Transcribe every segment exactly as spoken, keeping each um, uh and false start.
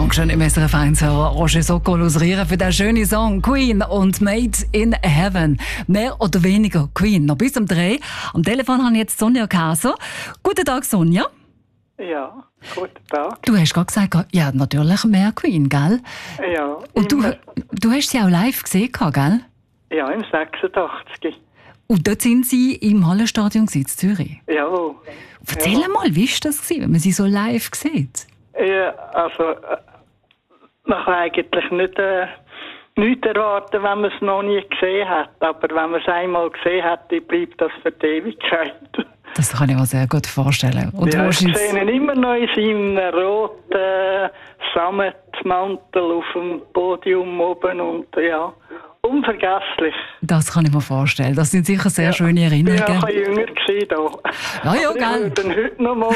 Morgen im S R F eins hören Roger Sokol aus Rieren für den schönen Song Queen und Made in Heaven. Mehr oder weniger Queen. Noch bis um drei. Am Telefon habe ich jetzt Sonja Käser. Guten Tag, Sonja. Ja, guten Tag. Du hast gerade gesagt, ja, natürlich mehr Queen, gell? Ja. Und du, du hast sie auch live gesehen, gell? Ja, im sechsundachtzig. Und dort sind sie im Hallenstadion in Zürich. Ja. Erzähl ja. mal, wie war das, wenn man sie so live sieht? Ja, also, äh, man kann eigentlich nicht, äh, nichts erwarten, wenn man es noch nie gesehen hat. Aber wenn man es einmal gesehen hat, dann bleibt das für die Ewigkeit. Das kann ich mir sehr gut vorstellen. Und ja, ich wahrscheinlich... sehe ihn immer noch in seinem roten Sammetmantel auf dem Podium oben und ja, unvergesslich. Das kann ich mir vorstellen. Das sind sicher sehr ja. schöne Erinnerungen. Ich war jünger gewesen da. Ja, ja, Aber gell. ich würde ihn heute noch mal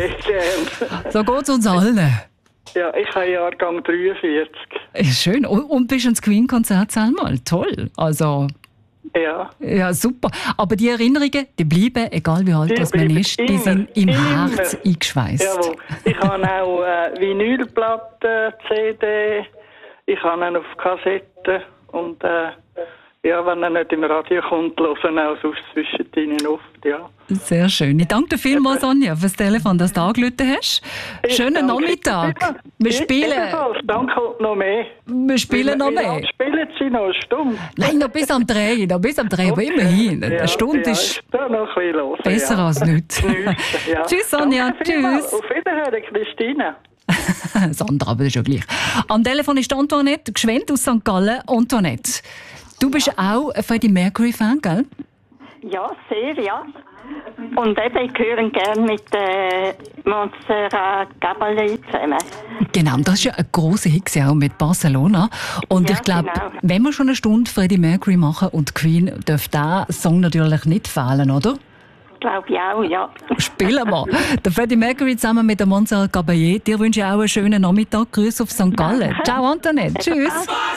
sehen. So geht es uns allen. Ja, ich habe Jahrgang dreiundvierzig. Ist schön. Und, und bist du ins Queen-Konzert einmal? Toll. Also... Ja. Ja, super. Aber die Erinnerungen, die bleiben, egal wie alt Die das man ist, die immer, sind im immer. Herz eingeschweißt. Jawohl. Ich habe auch äh, Vinylplatten, C D, ich habe ihn auf Kassette und äh, ja, wenn er nicht im Radio kommt, hören auch sonst zwischendrin oft, ja. Sehr schön. Ich danke dir vielmals, Sonja, für das Telefon, dass du angerufen hast. Ich Schönen danke. Nachmittag. Wir spielen... Ebenfalls. Danke noch mehr. Wir spielen noch Wie mehr. lange spielen Sie noch? Eine Stunde? Nein, noch bis am drei, noch bis am drei, aber Okay. immerhin. Eine Ja, Stunde ja, ist da noch ein bisschen los, besser ja. als nichts. Nichts, ja. Tschüss, Sonja. Danke vielmals. Tschüss. Auf Wiederhören, Christine. Sandra, aber das ist ja gleich. Am Telefon ist Antoinette Gschwend aus Sankt Gallen. Antoinette, du bist auch ein Freddie Mercury-Fan, gell? Ja, sehr, ja. Und eben, ich höre gerne mit äh, Montserrat Caballé zusammen. Genau, das ist ja ein grosser Hit auch mit Barcelona. Und Ja, ich glaube, genau. wenn wir schon eine Stunde Freddie Mercury machen und Queen, darf dieser Song natürlich nicht fehlen, oder? Glaube ich auch, ja. Spielen wir. Der Freddie Mercury zusammen mit der Montserrat Caballé. Dir wünsche ich auch einen schönen Nachmittag. Grüße auf Sankt Gallen. Ciao, Antoinette. Tschüss.